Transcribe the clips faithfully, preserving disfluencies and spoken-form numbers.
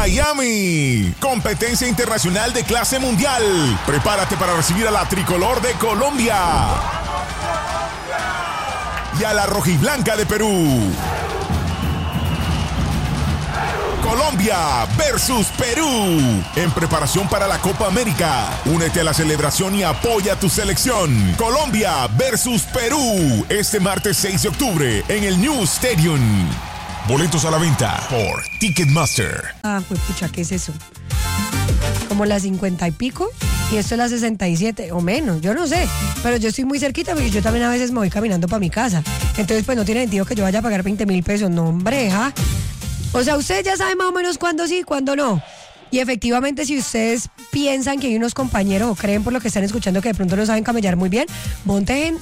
Miami. Competencia internacional de clase mundial. Prepárate para recibir a la tricolor de Colombia y a la rojiblanca de Perú. Colombia versus Perú, en preparación para la Copa América. Únete a la celebración y apoya a tu selección. Colombia versus Perú, este martes seis de octubre en el New Stadium. Boletos a la venta por Ticketmaster. Ah, pues pucha, ¿qué es eso? Como las cincuenta y pico, y esto es las sesenta y siete o menos, yo no sé, pero yo estoy muy cerquita porque yo también a veces me voy caminando para mi casa. Entonces pues no tiene sentido que yo vaya a pagar veinte mil pesos, no hombre, ¿ja? O sea, ustedes ya saben más o menos cuándo sí, cuándo no. Y efectivamente, si ustedes piensan que hay unos compañeros o creen por lo que están escuchando que de pronto no saben camellar muy bien, monten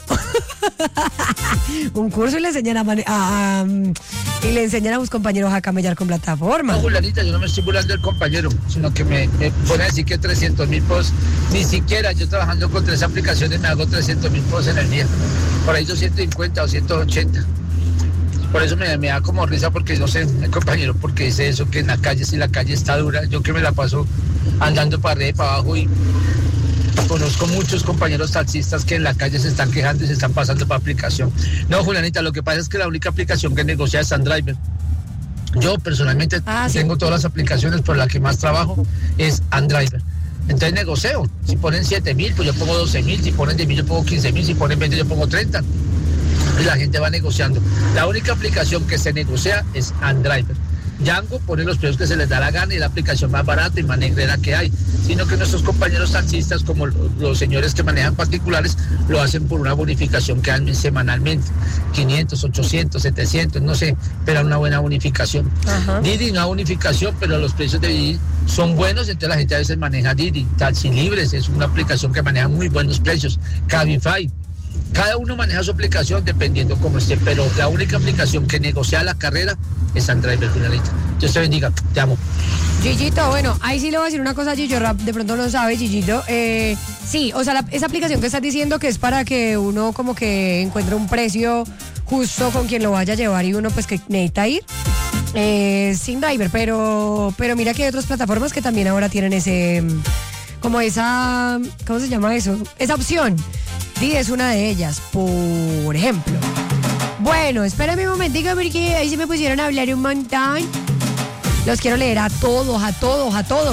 un curso y le enseñan a, mane- a, a y le enseñan a sus compañeros a camellar con plataforma. No, Julianita, yo no me estoy burlando del compañero, sino que me, me pone a decir que trescientos mil pesos, ni siquiera yo trabajando con tres aplicaciones me hago trescientos mil pesos en el día. Por ahí doscientos cincuenta o ciento ochenta. Por eso me, me da como risa porque, no sé, el compañero, porque dice eso, que en la calle, si la calle está dura, yo que me la paso andando para arriba y para abajo y conozco muchos compañeros taxistas que en la calle se están quejando y se están pasando para aplicación. No, Julianita, lo que pasa es que la única aplicación que negocia es Andriver. Yo personalmente ah, ¿sí? tengo todas las aplicaciones, pero la que más trabajo es Andriver. Entonces negocio, si ponen siete mil, pues yo pongo doce mil, si ponen diez mil, yo pongo quince mil, si ponen veinte, yo pongo treinta. Y la gente va negociando. La única aplicación que se negocia es Andriver. Django pone los precios que se les da la gana y la aplicación más barata y más negrera que hay, sino que nuestros compañeros taxistas, como los señores que manejan particulares, lo hacen por una bonificación que dan semanalmente, quinientos, ochocientos, setecientos, no sé, pero una buena bonificación. Ajá. Didi, una bonificación, pero los precios de Didi son buenos, entonces la gente a veces maneja Didi. Taxi Libres es una aplicación que maneja muy buenos precios. Cabify. Cada uno maneja su aplicación dependiendo cómo esté, pero la única aplicación que negocia la carrera es Andriver, Julianita. Dios te bendiga, te amo. Gigito, bueno, ahí sí le voy a decir una cosa, Gillo Rap, de pronto no sabe, Gigito. Eh, sí, o sea, la, esa aplicación que estás diciendo que es para que uno como que encuentre un precio justo con quien lo vaya a llevar y uno pues que necesita ir, eh, sin driver, pero, pero mira que hay otras plataformas que también ahora tienen ese, como esa, ¿cómo se llama eso? Esa opción. Didi es una de ellas, por ejemplo. Bueno, espérame un momentico porque ahí se me pusieron a hablar un montón. Los quiero leer a todos, a todos, a todos.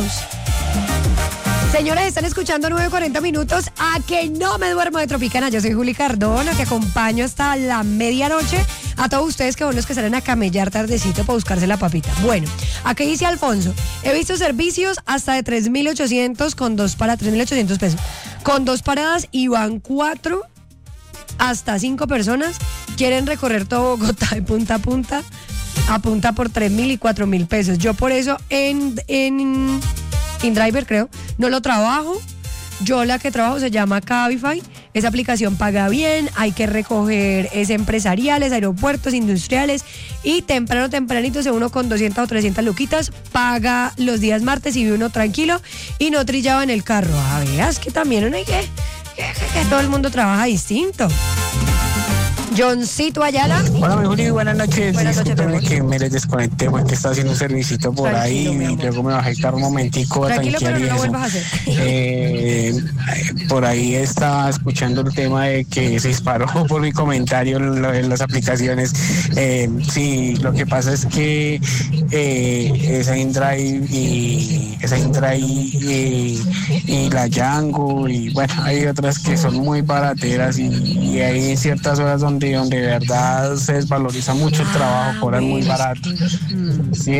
Señores, están escuchando nueve cuarenta minutos. A que no me duermo de Tropicana. Yo soy Juli Cardona, que acompaño hasta la medianoche a todos ustedes que son los que salen a camellar tardecito para buscarse la papita. Bueno, aquí dice Alfonso, he visto servicios hasta de tres mil ochocientos con dos para tres mil ochocientos pesos. Con dos paradas y van cuatro hasta cinco personas. Quieren recorrer todo Bogotá de punta a punta. A punta por tres mil y cuatro mil pesos. Yo por eso en, en InDriver creo, no lo trabajo. Yo la que trabajo se llama Cabify. Esa aplicación paga bien, hay que recoger es empresariales, aeropuertos, industriales y temprano, tempranito, se uno con doscientas o trescientas luquitas, paga los días martes y vive uno tranquilo y no trillaba en el carro. A ver, es que también uno hay que, que, que, que todo el mundo trabaja distinto. Johncito Ayala. Hola, mi Juli, buenas noches. Buenas noches, Discúlpeme que me les desconecté porque estaba haciendo un servicito por Tranquilo, ahí y luego me bajé el carro un momentico a Tranquilo, tanquear pero y no lo eso. vuelvas a hacer. Eh, por ahí estaba escuchando el tema de que se disparó por mi comentario en, lo, en las aplicaciones. Eh, sí, lo que pasa es que eh, esa InDrive y esa InDrive y, y la Django y bueno, hay otras que son muy barateras y, y hay ciertas horas donde donde de verdad se desvaloriza mucho el trabajo, cobran muy barato. Sí,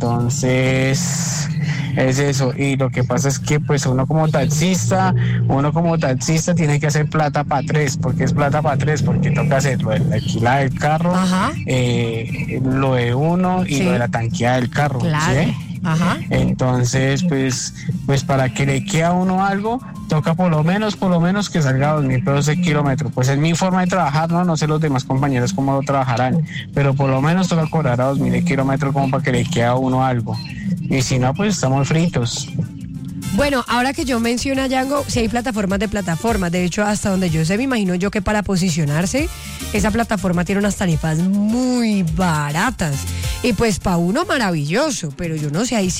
entonces es eso. Y lo que pasa es que pues uno como taxista, uno como taxista tiene que hacer plata para tres, porque es plata para tres, porque toca hacer lo de la alquilada del carro, eh, lo de uno y sí, lo de la tanqueada del carro. Claro. ¿Sí? Ajá. Entonces, pues, pues para que le quede a uno algo, toca por lo menos, por lo menos que salga dos mil pesos el kilómetro. Pues es mi forma de trabajar, ¿no? No sé los demás compañeros cómo lo trabajarán, pero por lo menos toca cobrar a dos mil el kilómetro como para que le quede a uno algo. Y si no, pues estamos fritos. Bueno, ahora que yo menciono a Django, sí hay plataformas de plataformas. De hecho, hasta donde yo sé, me imagino yo que para posicionarse, esa plataforma tiene unas tarifas muy baratas. Y pues para uno maravilloso, pero yo no sé ahí